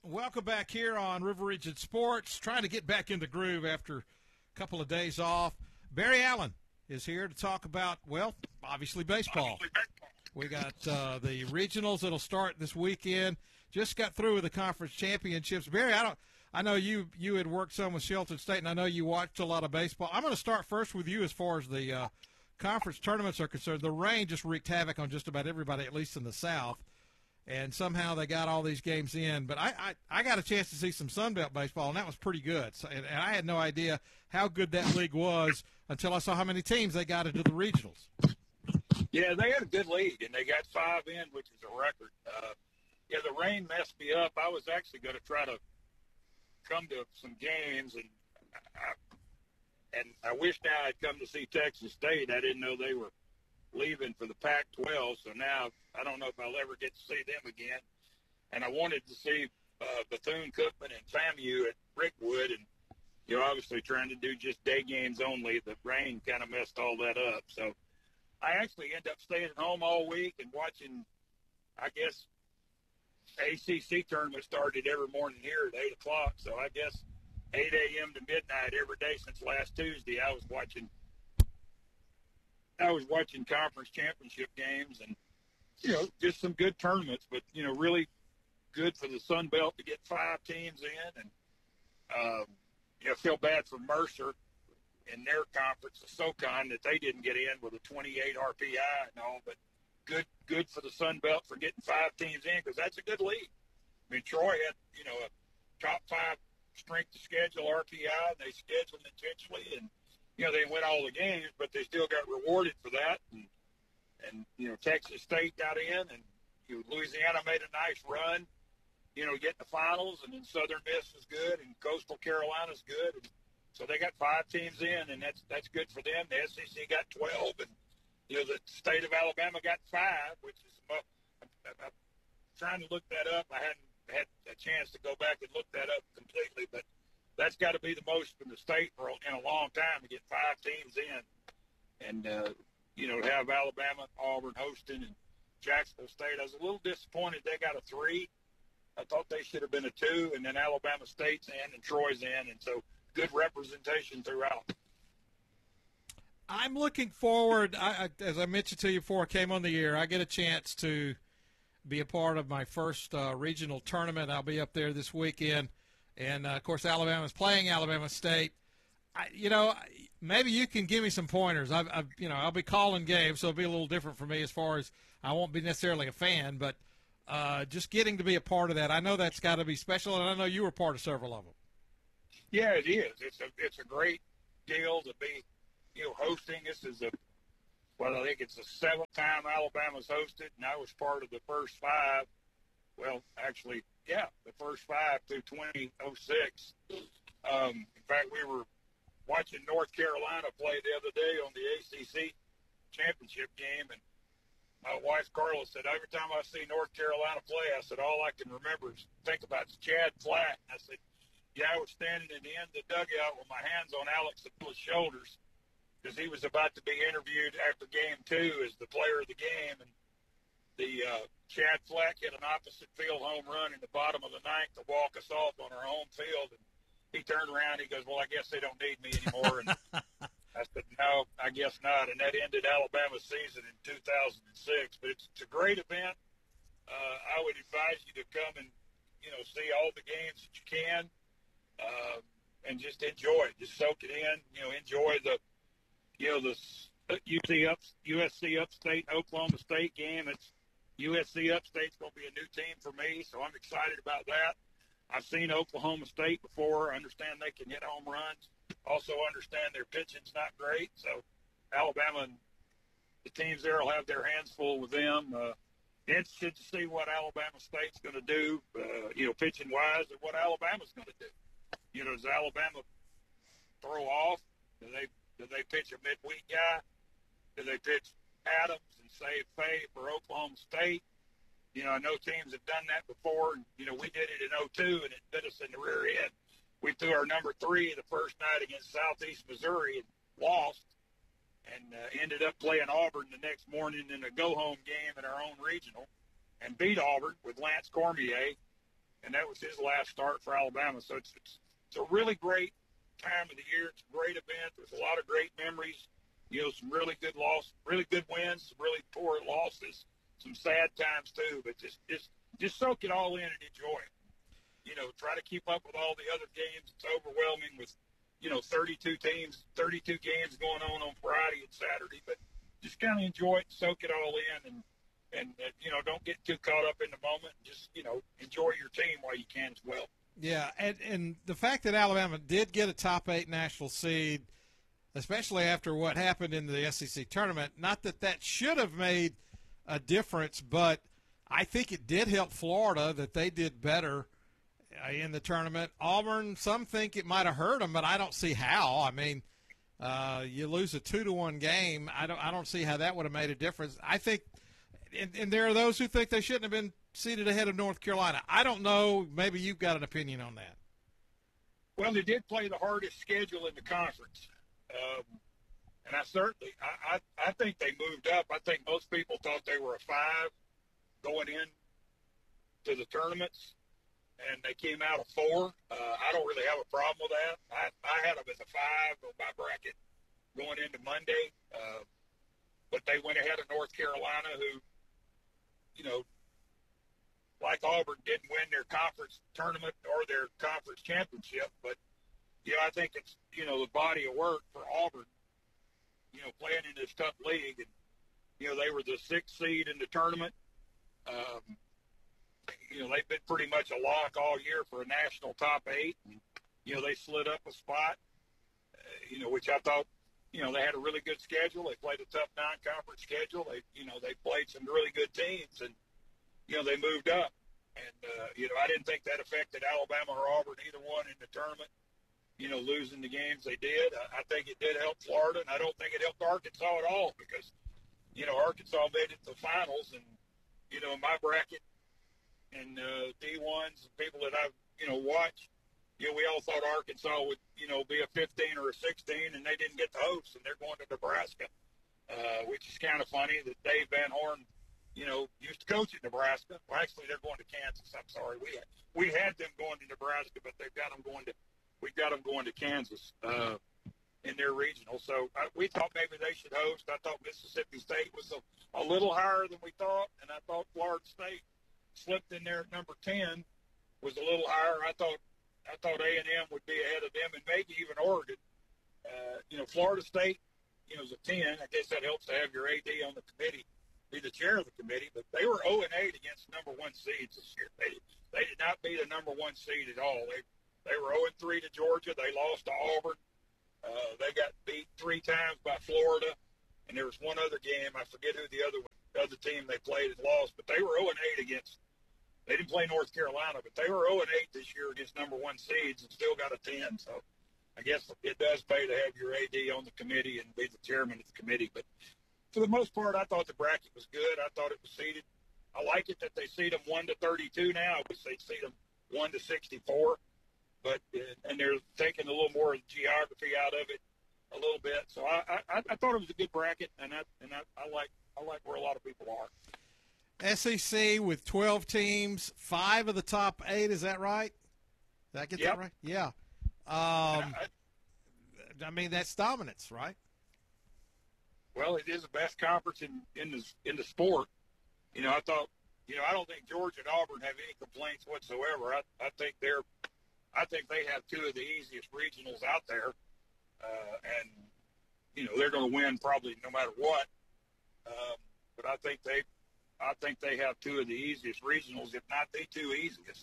Welcome back here on River Region Sports. Trying to get back in the groove after a couple of days off. Barry Allen is here to talk about, well, obviously baseball. We got the regionals that'll start this weekend. Just got through with the conference championships. Barry, I know you had worked some with Shelton State, and I know you watched a lot of baseball. I'm going to start first with you as far as the conference tournaments are concerned. The rain just wreaked havoc on just about everybody, at least in the South. And somehow they got all these games in. But I got a chance to see some Sun Belt baseball, and that was pretty good. So, and I had no idea how good that league was until I saw how many teams they got into the regionals. Yeah, they had a good league, and they got 5 in, which is a record. The rain messed me up. I was actually going to try to come to some games, and I wish now I'd come to see Texas State. I didn't know they were leaving for the Pac-12, so now I don't know if I'll ever get to see them again. And I wanted to see Bethune-Cookman and FAMU at Rickwood, and obviously trying to do just day games only. The rain kind of messed all that up. So I actually ended up staying at home all week and watching, I guess, ACC tournament started every morning here at 8 o'clock. So I guess 8 a.m. to midnight every day since last Tuesday, I was watching conference championship games and, just some good tournaments, but, really good for the Sun Belt to get 5 teams in. And, I feel bad for Mercer in their conference, the SoCon, that they didn't get in with a 28 RPI and all, but good for the Sun Belt for getting 5 teams in because that's a good league. I mean, Troy had, a top 5 strength of schedule RPI, and they scheduled intentionally, and, they win all the games, but they still got rewarded for that. And Texas State got in, and Louisiana made a nice run, getting the finals, and then Southern Miss is good, and Coastal Carolina's good. And so they got 5 teams in, and that's good for them. The SEC got 12, and, the state of Alabama got 5, which is I'm trying to look that up. I hadn't had a chance to go back and look that up completely, but that's got to be the most from the state in a long time to get 5 teams in. And, have Alabama, Auburn hosting, and Jacksonville State. I was a little disappointed they got a 3. I thought they should have been a 2, and then Alabama State's in and Troy's in, and so good representation throughout. I'm looking forward. As I mentioned to you before I came on the air, I get a chance to be a part of my first regional tournament. I'll be up there this weekend. And, of course, Alabama's playing Alabama State. Maybe you can give me some pointers. I'll be calling games, so it'll be a little different for me as far as I won't be necessarily a fan, but just getting to be a part of that. I know that's got to be special, and I know you were part of several of them. Yeah, it is. It's a great deal to be, hosting. This is I think it's the 7th time Alabama's hosted, and I was part of the first 5. Well, actually, the first 5 through 2006. In fact, we were watching North Carolina play the other day on the ACC championship game, and my wife Carla said, every time I see North Carolina play, I said, all I can remember is think about Chad Flatt. I said, I was standing in the end of the dugout with my hands on Alex Avila's shoulders because he was about to be interviewed after game 2 as the player of the game, and the Chad Flatt hit an opposite field home run in the bottom of the 9th to walk us off on our home field. And he turned around. He goes, well, I guess they don't need me anymore. And I said, no, I guess not. And that ended Alabama's season in 2006. But it's a great event. I would advise you to come and, see all the games that you can and just enjoy it. Just soak it in. Enjoy the USC Upstate, Oklahoma State game. It's USC Upstate's going to be a new team for me, so I'm excited about that. I've seen Oklahoma State before. I understand they can hit home runs. Also understand their pitching's not great. So Alabama and the teams there will have their hands full with them. Interested to see what Alabama State's going to do, pitching-wise, and what Alabama's going to do. Does Alabama throw off? Do they pitch a midweek guy? Do they pitch Adams and save Faye for Oklahoma State? I know teams have done that before. And, we did it in 2002, and it bit us in the rear end. We threw our number 3 the first night against Southeast Missouri and lost, and ended up playing Auburn the next morning in a go-home game in our own regional and beat Auburn with Lance Cormier. and that was his last start for Alabama. So it's a really great time of the year. It's a great event. There's a lot of great memories. Some really good really good wins, some really poor losses, some sad times too. But just soak it all in and enjoy it. Try to keep up with all the other games. It's overwhelming with 32 teams, 32 games going on Friday and Saturday. But just kind of enjoy it, soak it all in, and don't get too caught up in the moment. Just enjoy your team while you can as well. Yeah, and the fact that Alabama did get a top 8 national seed, especially after what happened in the SEC tournament, not that should have made a difference, but I think it did help Florida that they did better in the tournament. Auburn, some think it might have hurt them, but I don't see how. I mean, you lose a 2-1 game. I don't see how that would have made a difference. I think, and there are those who think they shouldn't have been seated ahead of North Carolina. I don't know. Maybe you've got an opinion on that. Well, they did play the hardest schedule in the conference. And I think they moved up. I think most people thought they were a 5 going in to the tournaments, and they came out a 4. I don't really have a problem with that. I had them as a 5 on my bracket going into Monday. But they went ahead of North Carolina, who, like Auburn, didn't win their conference tournament or their conference championship. But, I think it's, the body of work for Auburn, playing in this tough league. And, they were the 6th seed in the tournament. They've been pretty much a lock all year for a national top 8. And, they slid up a spot, which I thought, they had a really good schedule. They played a tough non-conference schedule. They played some really good teams, and, they moved up. And, I didn't think that affected Alabama or Auburn, either one in the tournament, losing the games they did. I think it did help Florida, and I don't think it helped Arkansas at all because, Arkansas made it to the finals. And, in my bracket and D1s, people that I've, watched, we all thought Arkansas would, be a 15 or a 16, and they didn't get the host, and they're going to Nebraska, which is kind of funny that Dave Van Horn, used to coach at Nebraska. Well, actually, they're going to Kansas. I'm sorry. We had them going to Nebraska, but we've got them going to Kansas in their regional. So we thought maybe they should host. I thought Mississippi State was a little higher than we thought, and I thought Florida State slipped in there at number 10, was a little higher. I thought A&M would be ahead of them, and maybe even Oregon. Florida State, is a 10. I guess that helps to have your AD on the committee, be the chair of the committee. But they were 0-8 against number 1 seeds this year. They did not be the number 1 seed at all. They were 0-3 to Georgia. They lost to Auburn. They got beat 3 times by Florida, and there was one other game. I forget who the other team they played and lost, but they were 0-8 against. They didn't play North Carolina, but they were 0-8 this year against number 1 seeds and still got a 10. So I guess it does pay to have your AD on the committee and be the chairman of the committee. But for the most part, I thought the bracket was good. I thought it was seeded. I like it that they seed them 1 to 32 now. I wish they'd seed them 1 to 64. But and they're taking a little more geography out of it a little bit. So I thought it was a good bracket, and I like where a lot of people are. SEC with 12 teams, 5 of the top 8. Is that right? Did I get that right? Yeah. I mean, that's dominance, right? Well, it is the best conference in the sport. I thought, I don't think Georgia and Auburn have any complaints whatsoever. I think they have 2 of the easiest regionals out there, and they're going to win probably no matter what. But I think they have 2 of the easiest regionals, if not the 2 easiest.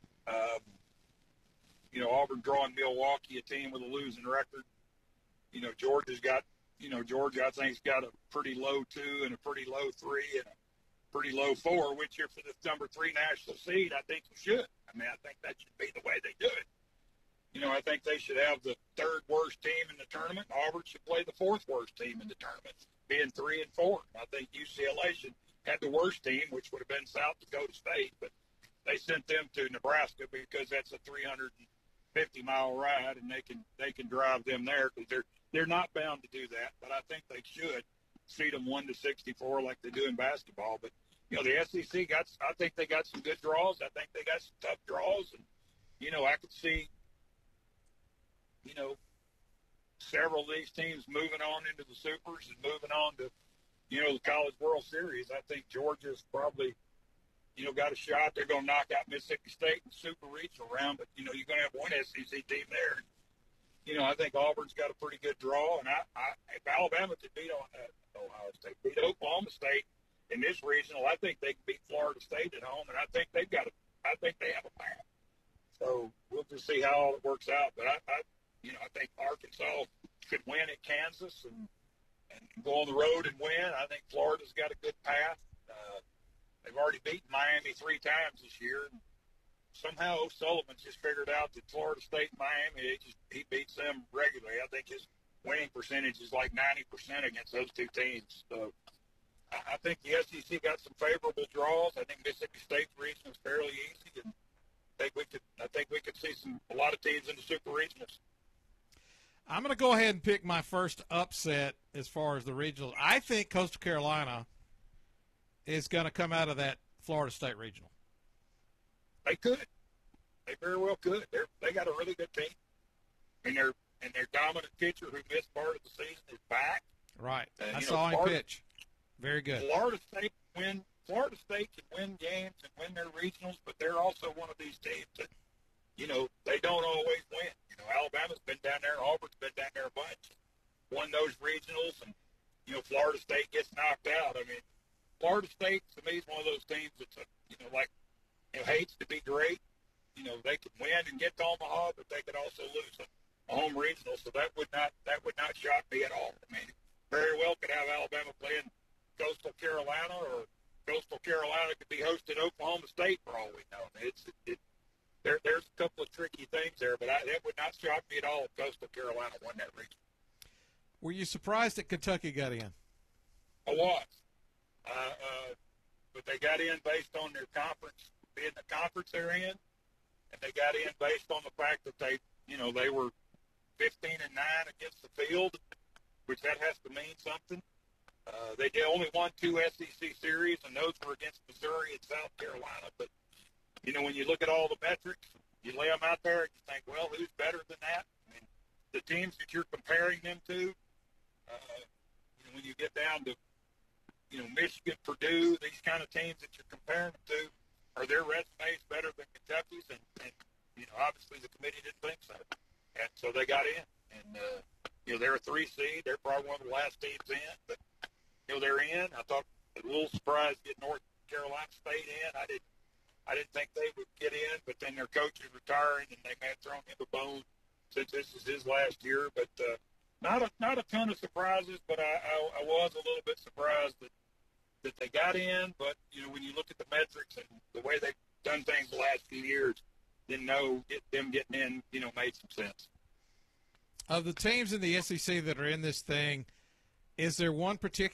Auburn drawing Milwaukee, a team with a losing record. Georgia's got, Georgia I think's got a pretty low 2 and a pretty low 3 and a pretty low 4, which you're for the number 3 national seed, I think you should. I mean, I think that should be the way they do it. I think they should have the 3rd worst team in the tournament. Auburn should play the 4th worst team in the tournament, being 3 and 4. I think UCLA should have the worst team, which would have been South Dakota State, but they sent them to Nebraska because that's a 350-mile ride, and they can drive them there because they're not bound to do that. But I think they should seed them 1 to 64 like they do in basketball. But the SEC I think they got some good draws. I think they got some tough draws. And, I could see, several of these teams moving on into the Supers and moving on to, the College World Series. I think Georgia's probably, got a shot. They're going to knock out Mississippi State in the Super Regional round, but, you're going to have one SEC team there. I think Auburn's got a pretty good draw, and if Alabama could beat Ohio State, beat Oklahoma State in this regional, I think they can beat Florida State at home, and I think they have a path. So we'll just see how all it works out. But I think Arkansas could win at Kansas and go on the road and win. I think Florida's got a good path. They've already beaten Miami 3 times this year. Somehow O'Sullivan's just figured out that Florida State and Miami, he beats them regularly. I think his winning percentage is like 90% against those two teams. So I think the SEC got some favorable draws. I think Mississippi State's region is fairly easy, and I think we could see a lot of teams in the Super Regionals. I'm going to go ahead and pick my first upset as far as the regionals. I think Coastal Carolina is going to come out of that Florida State regional. They could. They very well could. They got a really good team, and their dominant pitcher who missed part of the season is back. Right. I saw him pitch. Very good. Florida State can win games and win their regionals, but they're also one of these teams that, they don't always win. Alabama's been down there, Auburn's been down there a bunch, won those regionals, and Florida State gets knocked out. I mean, Florida State to me is one of those teams that's hates to be great. They could win and get to Omaha, but they could also lose a home regional. So that would not shock me at all. I mean, very well could have Alabama playing Coastal Carolina, or Coastal Carolina could be hosting Oklahoma State for all we know. There's a couple of tricky things there, but that would not shock me at all if Coastal Carolina won that region. Were you surprised that Kentucky got in? I was. But they got in based on their conference, being the conference they're in, and they got in based on the fact that they were 15-9 against the field, which that has to mean something. They only won 2 SEC series, and those were against Missouri and South Carolina. But, when you look at all the metrics, you lay them out there and you think, well, who's better than that? I mean, the teams that you're comparing them to, when you get down to, Michigan, Purdue, these kind of teams that you're comparing them to, are their resumes better than Kentucky's? And obviously the committee didn't think so. And so they got in. And, they're a 3 seed. They're probably one of the last teams in. But, they're in. I thought a little surprised to get North Carolina State in. I didn't think they would get in, but then their coach is retiring, and they may have thrown him a bone since this is his last year. But not a ton of surprises, but I was a little bit surprised that they got in. But, when you look at the metrics and the way they've done things the last few years, then them getting in, made some sense. Of the teams in the SEC that are in this thing, is there one particular